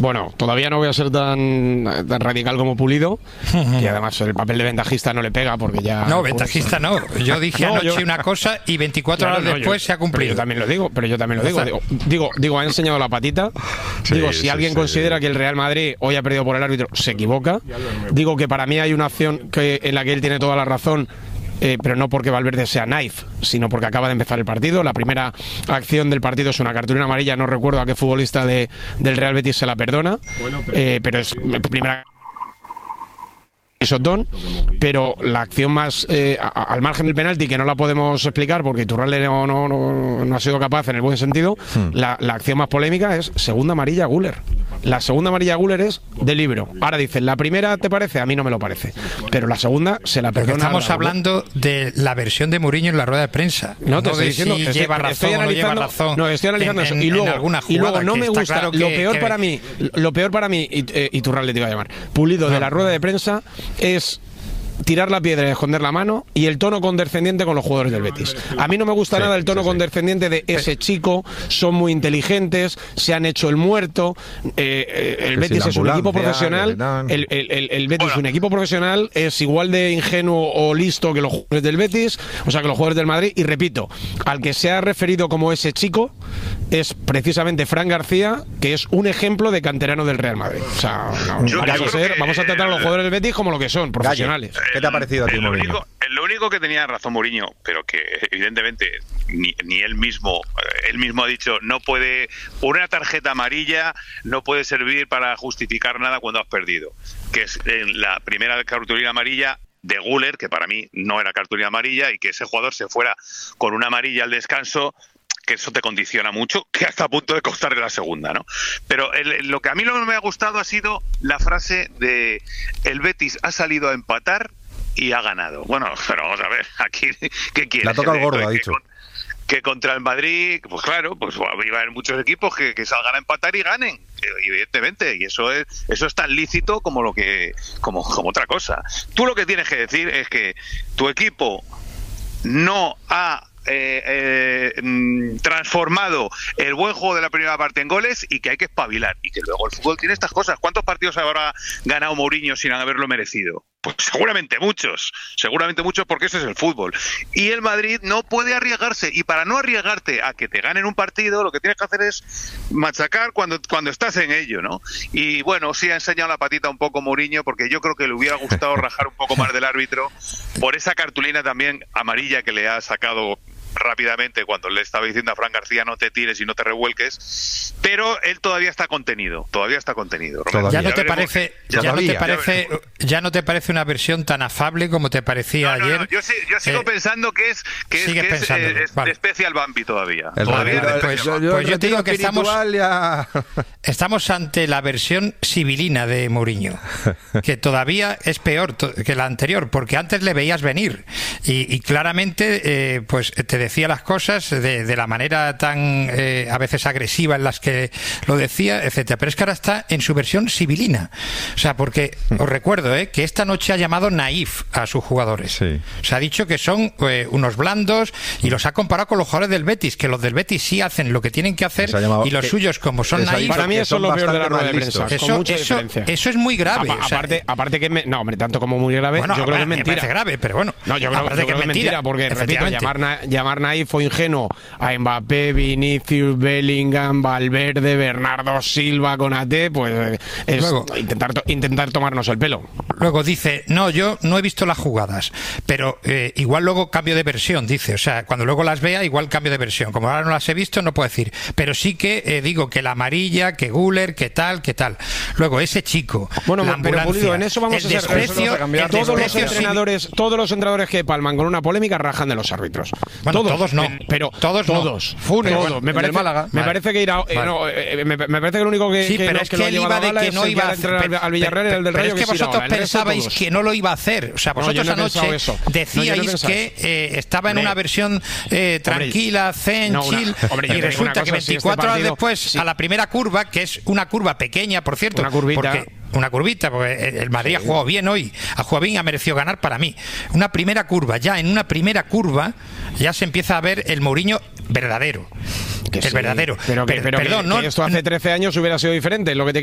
Bueno, todavía no voy a ser tan radical como Pulido, y además el papel de ventajista no le pega porque ya... No, ventajista no. Yo dije anoche una cosa y 24 horas después se ha cumplido. Pero yo también lo digo. Digo, ha enseñado la patita. Si alguien considera que el Real Madrid hoy ha perdido por el árbitro, se equivoca. Digo que para mí hay una acción en la que él tiene toda la razón, pero no porque Valverde sea naif, sino porque acaba de empezar el partido. La primera acción del partido es una cartulina amarilla, no recuerdo a qué futbolista del Real Betis se la perdona, pero es primera Sotón, pero la acción más al margen del penalti, que no la podemos explicar porque Iturralde no ha sido capaz en el buen sentido, la acción más polémica es segunda amarilla a Güler. La segunda amarilla a Güler es de libro. Ahora dicen, ¿la primera te parece? A mí no me lo parece, pero la segunda se la perdona. Estamos hablando de la versión de Mourinho en la rueda de prensa. No te estoy diciendo si lleva razón o no lleva razón. No, estoy analizando eso. Y luego no me gusta. Claro lo peor para mí, Iturralde te iba a llamar, Pulido, de la rueda de prensa, es tirar la piedra y esconder la mano, y el tono condescendiente con los jugadores del Betis. A mí no me gusta nada el tono condescendiente de ese chico, son muy inteligentes, se han hecho el muerto. El Betis es un equipo profesional. El Betis es un equipo profesional, es igual de ingenuo o listo que los jugadores del Betis, o sea, que los jugadores del Madrid. Y repito, al que se ha referido como ese chico es precisamente Fran García, que es un ejemplo de canterano del Real Madrid. O sea, vamos a tratar a los jugadores del Betis como lo que son, profesionales. ¿Qué te ha parecido a ti, Mourinho? Lo único que tenía razón Mourinho, pero que evidentemente ni él mismo ha dicho, no puede, una tarjeta amarilla no puede servir para justificar nada cuando has perdido, que es la primera cartulina amarilla de Güler, que para mí no era cartulina amarilla, y que ese jugador se fuera con una amarilla al descanso, que eso te condiciona mucho, que hasta a punto de costarle la segunda, ¿no? Pero lo que a mí no me ha gustado ha sido la frase de el Betis ha salido a empatar y ha ganado. Bueno, pero vamos a ver, aquí, ¿qué quieres? La toca el gordo, ha dicho. Que contra el Madrid, pues claro, pues va a haber muchos equipos que salgan a empatar y ganen, evidentemente, y eso es tan lícito como otra cosa. Tú lo que tienes que decir es que tu equipo no ha transformado el buen juego de la primera parte en goles, y que hay que espabilar, y que luego el fútbol tiene estas cosas. ¿Cuántos partidos habrá ganado Mourinho sin haberlo merecido? Pues seguramente muchos, porque eso es el fútbol. Y el Madrid no puede arriesgarse, y para no arriesgarte a que te ganen un partido, lo que tienes que hacer es machacar cuando estás en ello, ¿no? Y bueno, sí ha enseñado la patita un poco Mourinho, porque yo creo que le hubiera gustado rajar un poco más del árbitro por esa cartulina también amarilla que le ha sacado rápidamente cuando le estaba diciendo a Fran García no te tires y no te revuelques, pero él todavía está contenido. ¿Ya no te parece una versión tan afable como te parecía ayer? No, yo sigo pensando que es de Special Bambi todavía. Pues yo te digo que estamos ante la versión sibilina de Mourinho, que todavía es peor que la anterior, porque antes le veías venir y claramente pues te decía las cosas de la manera tan a veces agresiva en las que lo decía, etcétera. Pero es que ahora está en su versión sibilina. O sea, porque os recuerdo que esta noche ha llamado naif a sus jugadores. Sí. Se ha dicho que son unos blandos, y los ha comparado con los jugadores del Betis, que los del Betis sí hacen lo que tienen que hacer, y los suyos, como son naif... Para mí eso es lo peor de la rueda de prensa, con mucha diferencia. Eso es muy grave. Aparte que... No, hombre, tanto como muy grave, yo creo que es mentira. Me parece grave, pero bueno. No, yo creo que es mentira, porque, repito, llamar naif o ingenuo a Mbappé, Vinicius, Bellingham, Valverde, Bernardo Silva, Konaté, pues es luego, intentar tomarnos el pelo. Luego dice, no, yo no he visto las jugadas, pero igual luego cambio de versión, dice. O sea, cuando luego las vea, igual cambio de versión. Como ahora no las he visto, no puedo decir. Pero sí que digo que la amarilla, que Güler, que tal. Luego, ese chico, bueno, la pero Pulido, en eso vamos a ser todos los entrenadores que palman con una polémica rajan de los árbitros. Bueno, todos no. Pero todos. Funes, todos. Me parece que irá. Me parece que el único que pero es que él iba de que no iba a hacer al Villarreal era el del Rayo. Pero es que vosotros pensabais que no lo iba a hacer. O sea, vosotros anoche decíais que estaba en una versión tranquila, zen, chill, y resulta que 24 horas después, a la primera curva, que es una curva pequeña, por cierto, una curvita, porque el Madrid ha jugado bien hoy, ha merecido ganar para mí. Una primera curva, en una primera curva ya se empieza a ver el Mourinho verdadero. Pero esto hace 13 años hubiera sido diferente. Lo que te